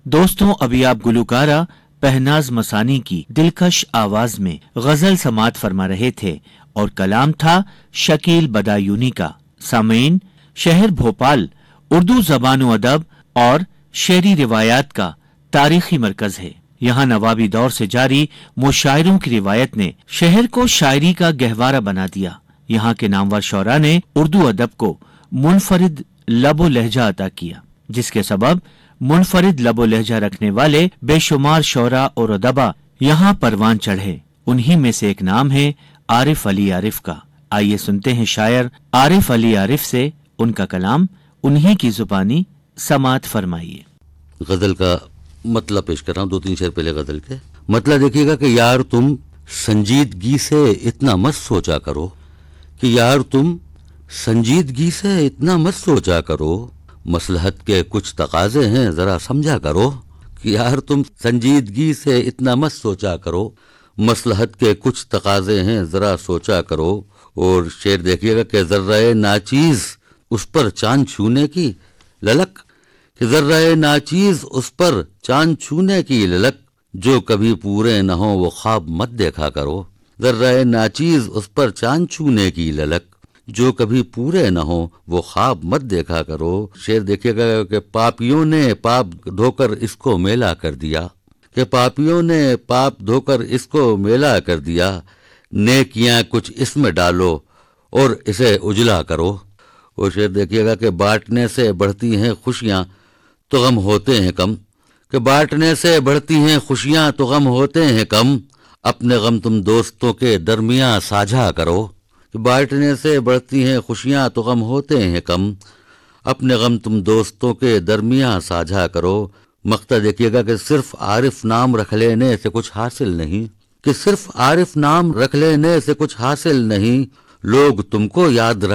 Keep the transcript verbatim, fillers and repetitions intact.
दोस्तों, अभी आप गुलकारा पहनाज मसानी की दिलकश आवाज में गजल समात फरमा रहे थे और कलाम था शकील बदायूनी का। सामीन, शहर भोपाल उर्दू जबान व अदब और शेरी रिवायात का तारीखी मरकज है। यहाँ नवाबी दौर से जारी मुशायरों की रिवायत ने शहर को शायरी का गहवारा बना दिया। यहाँ के नामवर शौरा ने उर्दू अदब को मुनफरिद लबो लहजा अता किया, जिसके सबब मुनफरिद लबो लहजा रखने वाले बेशुमार शौरा और अदबा यहाँ परवान चढ़े। उन्हीं में से एक नाम है आरिफ अली आरिफ का। आइए सुनते हैं शायर आरिफ अली आरिफ से उनका कलाम। उन्हीं की जुबानी समात फरमाइए। गजल का मतलब पेश कर रहा हूँ, दो तीन शेर पहले गजल के मतलब देखिएगा कि यार तुम संजीदगी से इतना मत सोचा करो, कि यार तुम संजीदगी से इतना मत सोचा करो, मसलहत के कुछ तकाजे हैं जरा समझा करो। कि यार तुम संजीदगी से इतना मत सोचा करो, मसलहत के कुछ तकाजे हैं जरा सोचा करो। और शेर देखिएगा कि जर्राए नाचीज उस पर चांद छूने की ललक, कि जर्राए नाचीज उस पर चांद छूने की ललक, जो कभी पूरे न हो वो ख्वाब मत देखा करो। जर्राए नाचीज उस पर चांद छूने की ललक, जो कभी पूरे न हो वो ख्वाब मत देखा करो। शेर देखिएगा कि पापियों ने पाप धोकर इसको मेला कर दिया, कि पापियों ने पाप धोकर इसको मेला कर दिया, नेकियां कुछ इसमें डालो और इसे उजला करो। वो शेर देखिएगा कि बांटने से बढ़ती हैं खुशियां तो गम होते हैं कम, कि बांटने से बढ़ती हैं खुशियां तो गम होते हैं कम, अपने गम तुम दोस्तों के दरमियां साझा करो। कि बांटने से बढ़ती हैं खुशियां तो गम होते हैं कम, अपने गम तुम दोस्तों के दरमियां साझा करो। मक्ता देखिएगा कि सिर्फ आरिफ नाम रख लेने से कुछ हासिल नहीं, कि सिर्फ आरिफ नाम रख लेने से कुछ हासिल नहीं, लोग तुमको याद